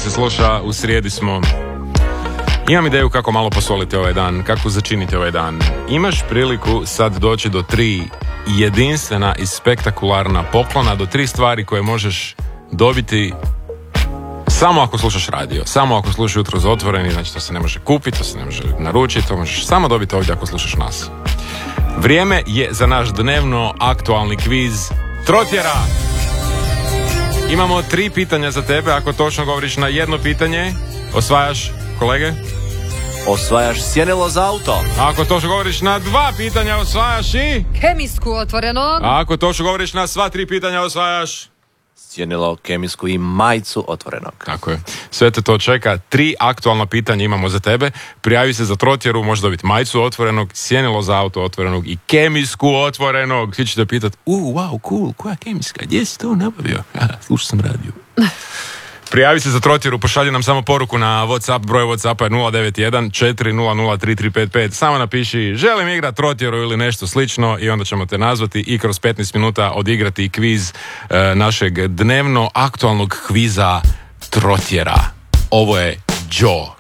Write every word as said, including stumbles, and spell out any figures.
se sluša, u srijedi smo. Imam ideju kako malo posoliti ovaj dan, kako začiniti ovaj dan. Imaš priliku sad doći do tri jedinstvena i spektakularna poklona, do tri stvari koje možeš dobiti samo ako slušaš radio, samo ako slušaš Jutro za Otvoreni, znači to se ne može kupiti, to se ne može naručiti, to možeš samo dobiti ovdje ako slušaš nas. Vrijeme je za naš dnevno aktualni kviz Trotjera. Imamo tri pitanja za tebe, ako točno govoriš na jedno pitanje, osvajaš, kolege? Osvajaš sjenilo za auto. Ako točno govoriš na dva pitanja, osvajaš i... Kemijsku Otvorenog. Ako točno govoriš na sva tri pitanja, osvajaš... Sjenilo, kemijsku i majicu Otvorenog. Tako je. Sve te to čeka. Tri aktualna pitanja imamo za tebe. Prijavi se za Trotjeru, možeš dobiti majicu Otvorenog, sjenilo za auto Otvorenog i kemijsku Otvorenog. Svi ćete pitati, u, wow, cool, koja kemijska? Gdje si to nabavio? Ja, slušao sam radio. Prijavi se za Trotjeru, pošalji nam samo poruku na WhatsApp, broj WhatsAppa je nula devet jedan četiri nula nula tri tri pet pet. Samo napiši želim igrati Trotjeru ili nešto slično i onda ćemo te nazvati i kroz petnaest minuta odigrati kviz e, našeg dnevno aktualnog kviza Trotjera. Ovo je Joe.